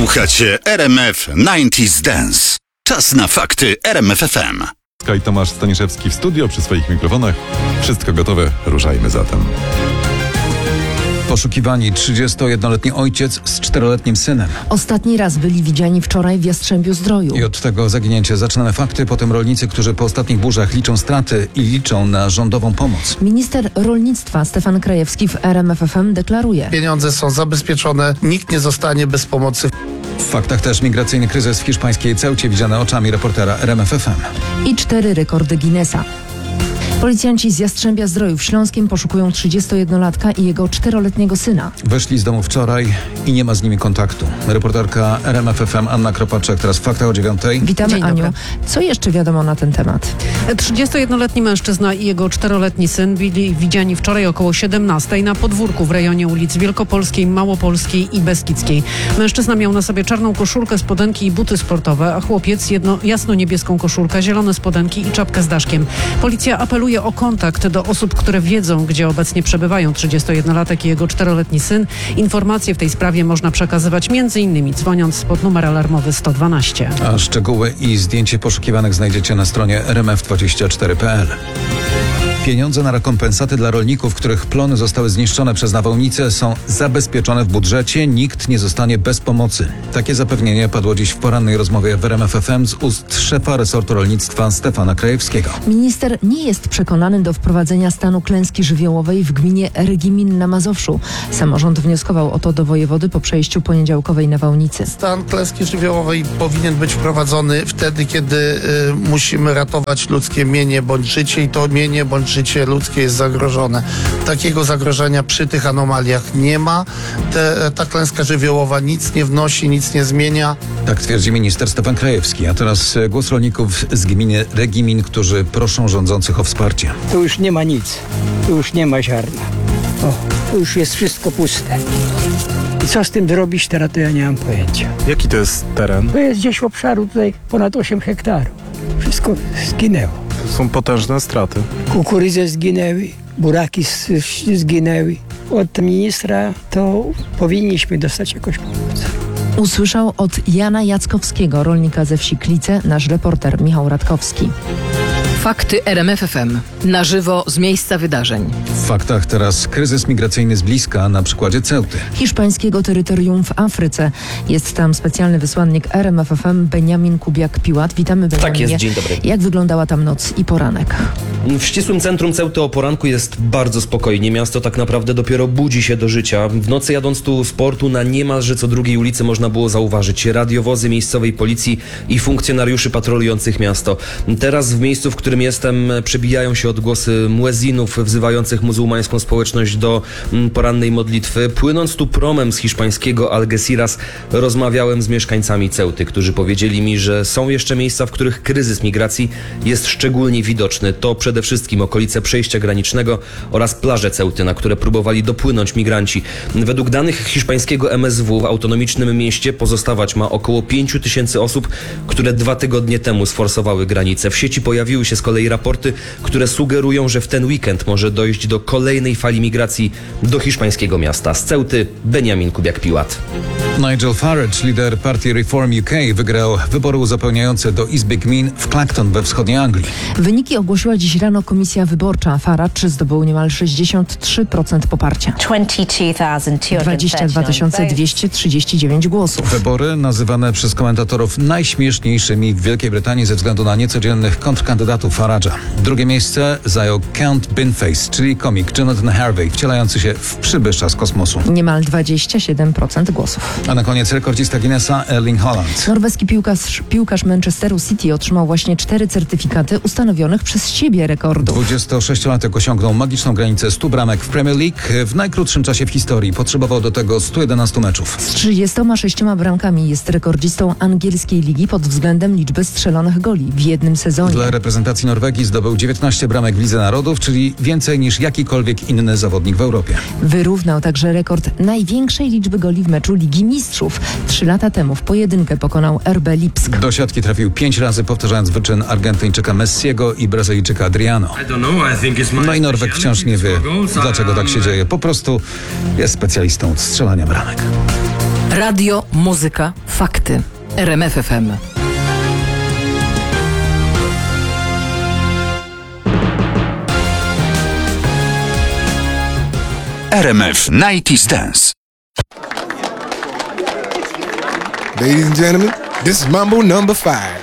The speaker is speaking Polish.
Słuchacie RMF 90s Dance. Czas na fakty RMF FM. I Tomasz Staniszewski w studio przy swoich mikrofonach. Wszystko gotowe, ruszajmy zatem. Poszukiwani 31-letni ojciec z 4-letnim synem. Ostatni raz byli widziani wczoraj w Jastrzębiu-Zdroju. I od tego zaginięcia zaczynamy fakty, potem rolnicy, którzy po ostatnich burzach liczą straty i liczą na rządową pomoc. Minister rolnictwa Stefan Krajewski w RMF FM deklaruje: pieniądze są zabezpieczone, nikt nie zostanie bez pomocy. W faktach też migracyjny kryzys w hiszpańskiej Ceucie widziany oczami reportera RMF FM. I 4 rekordy Guinnessa. Policjanci z Jastrzębia-Zdroju w Śląskiem poszukują 31-latka i jego 4-letniego syna. Weszli z domu wczoraj i nie ma z nimi kontaktu. Reporterka RMF FM Anna Kropaczek, teraz w faktach o 9:00. Witamy, Dzień Aniu. dobry. Co jeszcze wiadomo na ten temat? 31-letni mężczyzna i jego 4-letni syn byli widziani wczoraj około 17:00 na podwórku w rejonie ulic Wielkopolskiej, Małopolskiej i Beskidzkiej. Mężczyzna miał na sobie czarną koszulkę, spodenki i buty sportowe, a chłopiec jasno-niebieską koszulkę, zielone spodenki i czapkę z daszkiem. Policja apeluje o kontakt do osób, które wiedzą, gdzie obecnie przebywają 31-latek i jego 4-letni syn. Informacje w tej sprawie można przekazywać m.in. dzwoniąc pod numer alarmowy 112. A szczegóły i zdjęcie poszukiwanych znajdziecie na stronie rmf24.pl. Pieniądze na rekompensaty dla rolników, których plony zostały zniszczone przez nawałnicę, są zabezpieczone w budżecie. Nikt nie zostanie bez pomocy. Takie zapewnienie padło dziś w porannej rozmowie w RMF FM z ust szefa resortu rolnictwa Stefana Krajewskiego. Minister nie jest przekonany do wprowadzenia stanu klęski żywiołowej w gminie Regimin na Mazowszu. Samorząd wnioskował o to do wojewody po przejściu poniedziałkowej nawałnicy. Stan klęski żywiołowej powinien być wprowadzony wtedy, kiedy musimy ratować ludzkie mienie bądź życie i to mienie bądź życie ludzkie jest zagrożone. Takiego zagrożenia przy tych anomaliach nie ma. Ta klęska żywiołowa nic nie wnosi, nic nie zmienia. Tak twierdzi minister Stefan Krajewski. A teraz głos rolników z gminy Regimin, którzy proszą rządzących o wsparcie. Tu już nie ma nic. Tu już nie ma ziarna. Tu już jest wszystko puste. I co z tym zrobić teraz, to ja nie mam pojęcia. Jaki to jest teren? To jest gdzieś obszaru tutaj ponad 8 hektarów. Wszystko zginęło. Są potężne straty. Kukurydze zginęły, buraki zginęły. Od ministra to powinniśmy dostać jakąś pomoc. Usłyszał od Jana Jackowskiego, rolnika ze wsi Klice, nasz reporter Michał Radkowski. Fakty RMF FM. Na żywo z miejsca wydarzeń. W faktach teraz kryzys migracyjny z bliska na przykładzie Ceuty. Hiszpańskiego terytorium w Afryce. Jest tam specjalny wysłannik RMF FM Benjamin Kubiak-Piłat. Witamy, Benjaminie. Tak jest, dzień dobry. Jak wyglądała tam noc i poranek? W ścisłym centrum Ceuty o poranku jest bardzo spokojnie. Miasto tak naprawdę dopiero budzi się do życia. W nocy jadąc tu z portu na niemalże co drugiej ulicy można było zauważyć radiowozy miejscowej policji i funkcjonariuszy patrolujących miasto. Teraz w miejscu, w którym jestem, przebijają się odgłosy muezinów wzywających muzułmańską społeczność do porannej modlitwy. Płynąc tu promem z hiszpańskiego Algeciras rozmawiałem z mieszkańcami Ceuty, którzy powiedzieli mi, że są jeszcze miejsca, w których kryzys migracji jest szczególnie widoczny. To przede wszystkim okolice przejścia granicznego oraz plaże Ceuty, na które próbowali dopłynąć migranci. Według danych hiszpańskiego MSW w autonomicznym mieście pozostawać ma około 5000 osób, które 2 tygodnie temu sforsowały granicę. W sieci pojawiły się z kolei raporty, które sugerują, że w ten weekend może dojść do kolejnej fali migracji do hiszpańskiego miasta. Z Ceuty Benjamin Kubiak-Piłat. Nigel Farage, lider partii Reform UK, wygrał wybory uzupełniające do Izby Gmin w Clacton we wschodniej Anglii. Wyniki ogłosiła dziś rano komisja wyborcza. Farage zdobył niemal 63% poparcia. 22 239 głosów. Wybory nazywane przez komentatorów najśmieszniejszymi w Wielkiej Brytanii ze względu na niecodziennych kontrkandydatów Farage'a. Drugie miejsce zajął Count Binface, czyli komik Jonathan Harvey, wcielający się w przybysza z kosmosu. Niemal 27% głosów. A na koniec rekordzista Guinnessa Erling Haaland. Norweski piłkarz Manchesteru City otrzymał właśnie 4 certyfikaty ustanowionych przez siebie rekordów. 26-latek osiągnął magiczną granicę 100 bramek w Premier League w najkrótszym czasie w historii. Potrzebował do tego 111 meczów. Z 36 bramkami jest rekordzistą angielskiej ligi pod względem liczby strzelonych goli w jednym sezonie. Dla reprezentacji Norwegii zdobył 19 bramek w Lidze Narodów, czyli więcej niż jakikolwiek inny zawodnik w Europie. Wyrównał także rekord największej liczby goli w meczu Ligi Mistrzów. 3 lata temu w pojedynkę pokonał RB Lipsk. Do siatki trafił 5 razy, powtarzając wyczyn Argentyńczyka Messiego i Brazylijczyka Adriano. No i Norweg wciąż nie wie, dlaczego tak się dzieje. Po prostu jest specjalistą od strzelania bramek. Radio, muzyka, Fakty. RMF FM. RMF 90s Dance. Ladies and gentlemen, this is Mambo number 5.